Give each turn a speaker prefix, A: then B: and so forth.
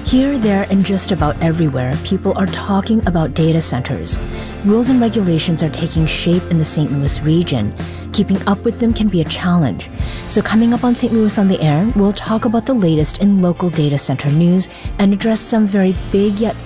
A: Here, there, and just about everywhere, people are talking about data centers. Rules and regulations are taking shape in the St. Louis region. Keeping up with them can be a challenge. So coming up on St. Louis on the Air, we'll talk about the latest in local data center news and address some very big yet